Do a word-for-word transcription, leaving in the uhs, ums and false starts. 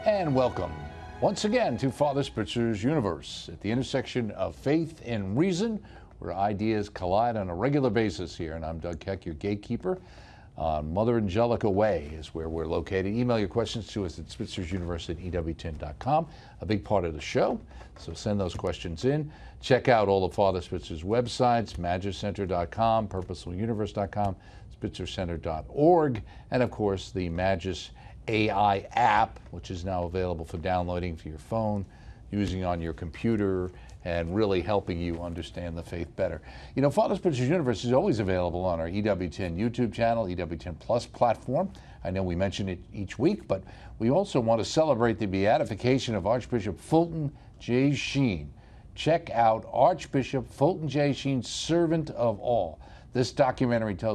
And welcome once again to Father Spitzer's Universe, at the intersection of faith and reason, where ideas collide on a regular basis here. And I'm Doug Keck, your gatekeeper. Uh, Mother Angelica Way is where we're located. Email your questions to us at spitzers universe at e w ten dot com, a big part of the show. So send those questions in. Check out all of Father Spitzer's websites, magis center dot com, purposeful universe dot com, spitzer center dot org, and of course the Magis A I app, which is now available for downloading for your phone, using on your computer, and really helping you understand the faith better. You know, Father Spitzer's Universe is always available on our E W ten YouTube channel, E W ten Plus platform. I know we mention it each week, but we also want to celebrate the beatification of Archbishop Fulton J. Sheen. Check out Archbishop Fulton J. Sheen, Servant of All. This documentary tells